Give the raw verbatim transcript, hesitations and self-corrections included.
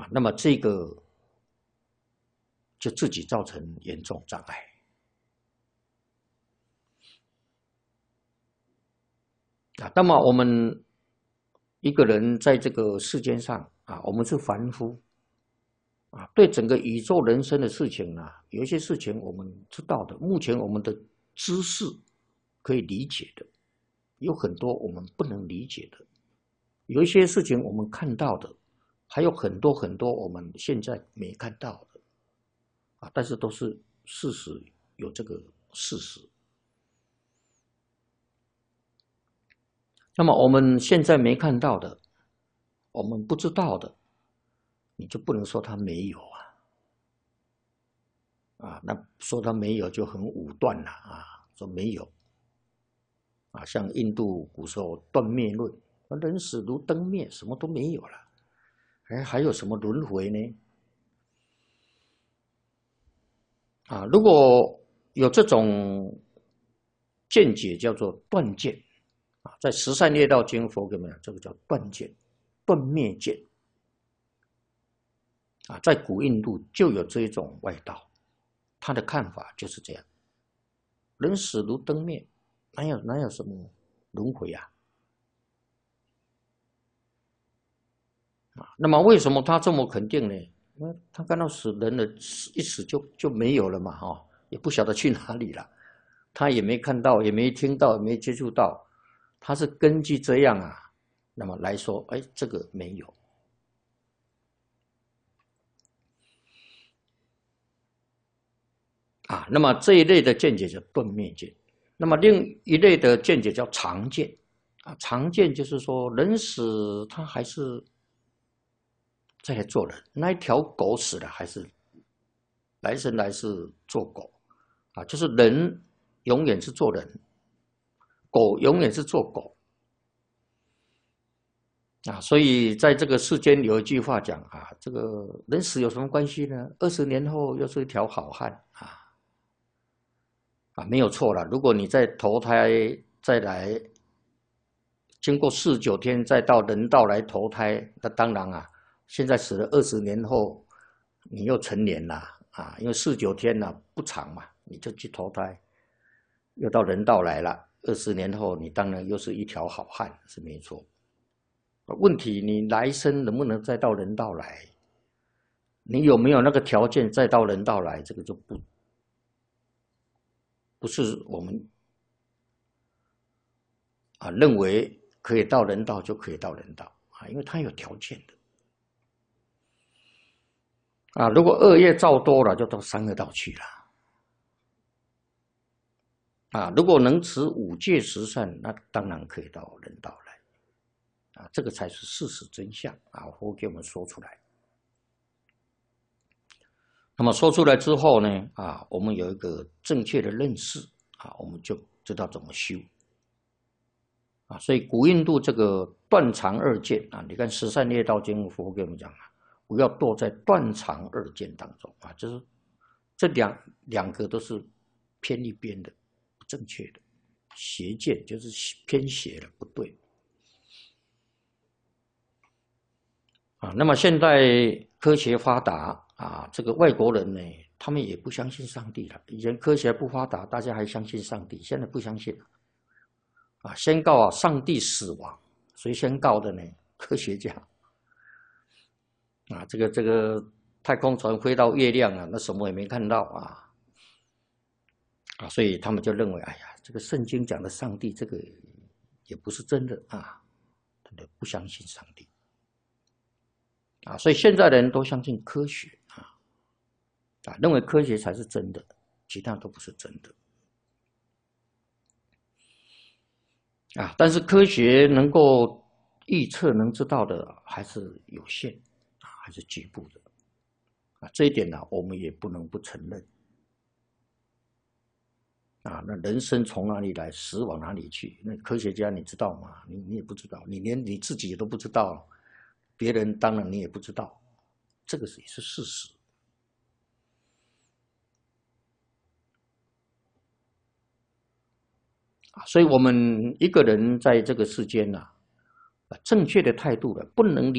啊，那么这个就自己造成严重障碍。啊，那么我们一个人在这个世间上啊，我们是凡夫啊，对整个宇宙人生的事情呢、啊，有一些事情我们知道的，目前我们的知识可以理解的，有很多我们不能理解的，有一些事情我们看到的，还有很多很多我们现在没看到的啊，但是都是事实，有这个事实。那么我们现在没看到的，我们不知道的，你就不能说它没有啊。啊，那说它没有就很武断了啊，说没有。啊，像印度古时候断灭论，人死如灯灭，什么都没有了，哎，还有什么轮回呢？啊，如果有这种见解，叫做断见。啊，在《十善业道经》佛给我们讲，这个叫断见、断灭见。啊，在古印度就有这一种外道，他的看法就是这样：人死如灯灭，哪有哪有什么轮回啊？啊，那么为什么他这么肯定呢？因为他看到死人了，一死就就没有了嘛，哈、哦，也不晓得去哪里了，他也没看到，也没听到，也没接触到。他是根据这样啊，那么来说，哎，这个没有啊。那么这一类的见解叫断灭见，那么另一类的见解叫常见啊。常见就是说，人死他还是再来做人，那一条狗死了还是来生来世做狗啊，就是人永远是做人，狗永远是做狗。啊，所以在这个世间有一句话讲啊，这个人死有什么关系呢？二十年后又是一条好汉啊，啊，没有错了。如果你再投胎再来，经过四十九天再到人道来投胎，那当然啊，现在死了二十年后，你又成年了啊，因为四十九天呢、啊、不长嘛，你就去投胎，又到人道来了。二十年后，你当然又是一条好汉，是没错。问题你来生能不能再到人道来？你有没有那个条件再到人道来？这个就不不是我们啊认为可以到人道就可以到人道啊，因为它有条件的啊。如果恶业造多了，就到三恶道去了啊。如果能持五戒十善，那当然可以到人道来。啊，这个才是事实真相啊！佛给我们说出来。那么说出来之后呢，啊，我们有一个正确的认识啊，我们就知道怎么修啊。所以古印度这个断常二见啊，你看《十善业道经》佛给我们讲啊，不要堕在断常二见当中啊，就是这两两个都是偏一边的，不正确的邪见，就是偏邪了，不对。啊，那么现在科学发达啊，这个外国人呢，他们也不相信上帝了。以前科学不发达，大家还相信上帝，现在不相信了。啊，宣告啊，上帝死亡，谁宣告的呢？科学家。啊，这个这个太空船飞到月亮啊，那什么也没看到啊。啊，所以他们就认为，哎呀，这个圣经讲的上帝，这个也不是真的啊，他们不相信上帝。啊，所以现在的人都相信科学啊，啊，认为科学才是真的，其他都不是真的。啊，但是科学能够预测、能知道的还是有限，啊，还是局部的。啊，这一点呢，我们也不能不承认。啊，那人生从哪里来，死往哪里去？那科学家你知道吗？你你也不知道，你连你自己都不知道。别人当然你也不知道，这个也是事实啊。所以我们一个人在这个世间呢、啊，正确的态度了，不能